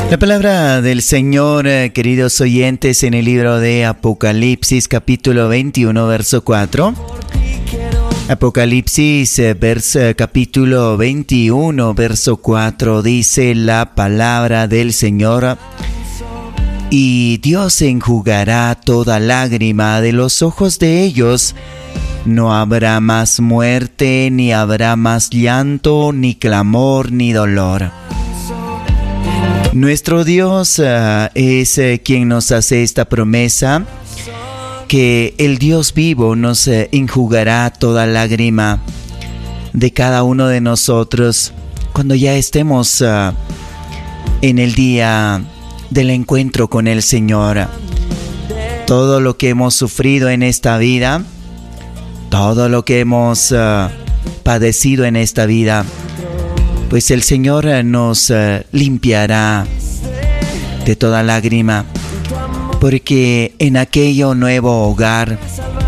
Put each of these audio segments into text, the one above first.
La palabra del Señor, queridos oyentes, en el libro de Apocalipsis, capítulo 21, verso 4. Apocalipsis, capítulo 21, verso 4, dice la palabra del Señor: y Dios enjugará toda lágrima de los ojos de ellos. No habrá más muerte, ni habrá más llanto, ni clamor, ni dolor. Nuestro Dios es quien nos hace esta promesa, que el Dios vivo nos enjugará toda lágrima de cada uno de nosotros cuando ya estemos en el día del encuentro con el Señor. Todo lo que hemos sufrido en esta vida, todo lo que hemos padecido en esta vida, pues el Señor nos limpiará de toda lágrima, porque en aquello nuevo hogar,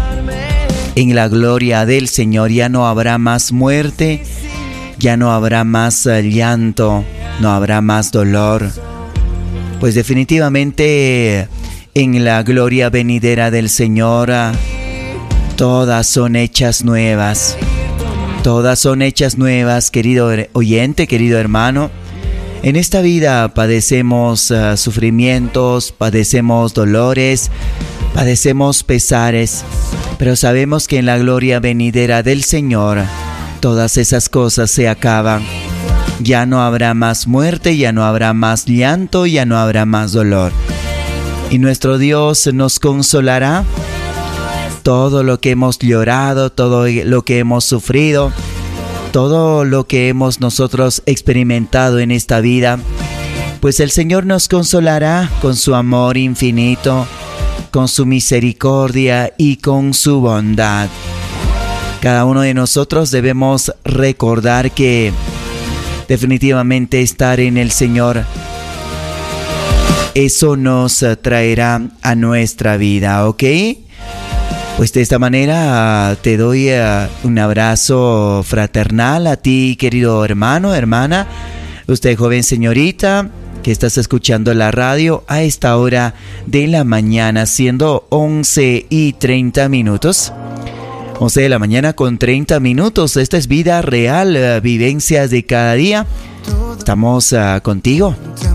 en la gloria del Señor, ya no habrá más muerte, ya no habrá más llanto, no habrá más dolor. Pues definitivamente en la gloria venidera del Señor, todas son hechas nuevas. Todas son hechas nuevas, querido oyente, querido hermano. En esta vida padecemos sufrimientos, padecemos dolores, padecemos pesares, pero sabemos que en la gloria venidera del Señor todas esas cosas se acaban. Ya no habrá más muerte, ya no habrá más llanto, ya no habrá más dolor. Y nuestro Dios nos consolará. Todo lo que hemos llorado, todo lo que hemos sufrido, todo lo que hemos nosotros experimentado en esta vida, pues el Señor nos consolará con su amor infinito, con su misericordia y con su bondad. Cada uno de nosotros debemos recordar que definitivamente estar en el Señor, eso nos traerá a nuestra vida, ¿ok? Pues de esta manera te doy un abrazo fraternal a ti, querido hermano, hermana, usted joven señorita que estás escuchando la radio a esta hora de la mañana, siendo 11:30. 11 de la mañana con 30 minutos. Esta es Vida Real, vivencias de cada día. Estamos contigo.